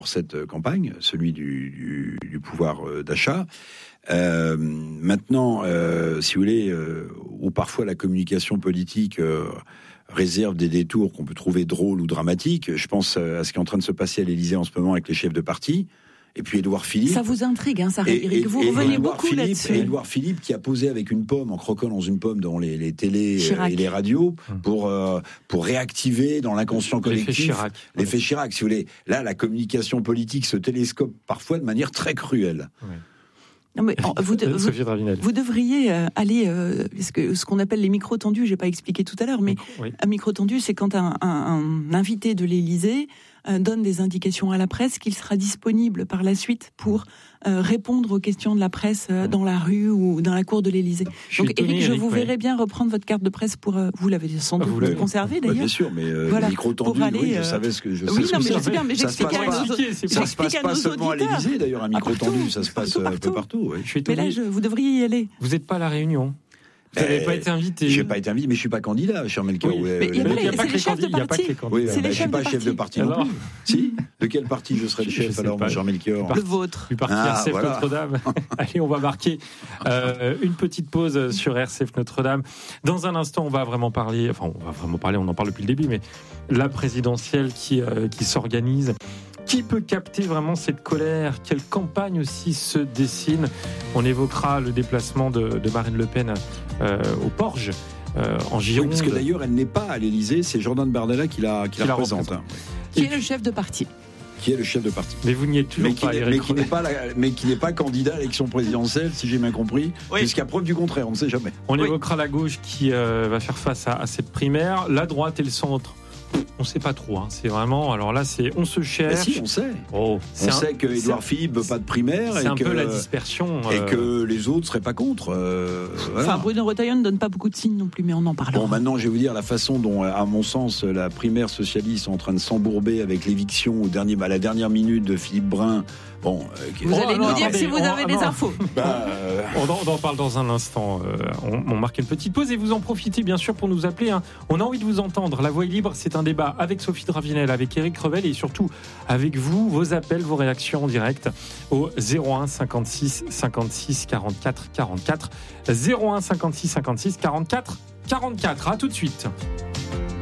pour cette campagne, celui du pouvoir d'achat. Maintenant, si vous voulez, où parfois la communication politique réserve des détours qu'on peut trouver drôles ou dramatiques, je pense à ce qui est en train de se passer à l'Élysée en ce moment avec les chefs de parti. Et puis Édouard Philippe. Ça vous intrigue, ça, Éric. Vous revenez beaucoup là-dessus. Édouard Philippe qui a posé avec une pomme, en croquant dans une pomme dans les télés et les radios, pour réactiver dans l'inconscient collectif l'effet Chirac. Si vous voulez, là, la communication politique se télescope parfois de manière très cruelle. Ouais. Non mais vous devriez aller, parce que ce qu'on appelle les micros tendus, j'ai pas expliqué tout à l'heure, mais un micro tendu, c'est quand un invité de l'Élysée donne des indications à la presse qu'il sera disponible par la suite pour répondre aux questions de la presse dans la rue ou dans la cour de l'Élysée. Donc Éric, je vous verrai bien reprendre votre carte de presse pour vous l'avez sans doute conservée d'ailleurs. Bien sûr, mais voilà, micro tendu, je savais ce que je sais. Oui, non, mais je sais bien, mais j'explique ça se passe pas seulement à l'Élysée d'ailleurs, un micro tendu, ça se passe un peu partout. Mais là, vous devriez y aller. Vous n'êtes pas à la Réunion. Vous n'avez pas été invité. J'ai pas été invité, mais je suis pas candidat, cher Melchior. Mais il n'y a pas que les chefs de parti. Oui, je suis pas chef de parti non plus. Si, de quel parti je serai le chef alors, mon cher Melchior? Le vôtre. Du parti RCF Notre-Dame. Allez, on va marquer une petite pause sur RCF Notre-Dame. Dans un instant, on va vraiment parler, on en parle depuis le début, mais la présidentielle qui s'organise. Qui peut capter vraiment cette colère? Quelle campagne aussi se dessine? On évoquera le déplacement de Marine Le Pen au Porge, en Gironde. Oui, parce que d'ailleurs, elle n'est pas à l'Élysée, c'est Jordan Bardella qui la représente. Qui est le chef de parti. Qui est le chef de parti. Mais vous n'y êtes toujours pas, Éric. Mais qui n'est pas candidat à l'élection présidentielle, si j'ai bien compris. Jusqu'à preuve du contraire, on ne sait jamais. On évoquera la gauche qui va faire face à cette primaire, la droite et le centre. On ne sait pas trop, c'est vraiment. Alors là, on se cherche. Si, on sait. On sait que Édouard Philippe veut pas de primaire. C'est un peu la dispersion. Et que les autres seraient pas contre. Enfin, Bruno Retailleau ne donne pas beaucoup de signes non plus, mais on en parlera. Bon, maintenant, je vais vous dire la façon dont, à mon sens, la primaire socialiste est en train de s'embourber avec l'éviction à la dernière minute de Philippe Brun. Bon, vous allez nous dire si vous avez des infos. On en parle dans un instant. On marque une petite pause et vous en profitez bien sûr pour nous appeler. On a envie de vous entendre. La Voix est libre, c'est un débat avec Sophie Dravinel, avec Éric Revel et surtout avec vous, vos appels, vos réactions en direct au 01 56 56 44 44. 01 56 56 44 44. À tout de suite.